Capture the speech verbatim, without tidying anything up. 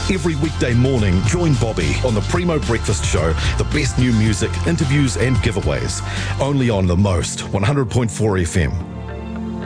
Every weekday morning, join Bobby on the Primo Breakfast Show, the best new music, interviews and giveaways. Only on The Most, one hundred point four F M.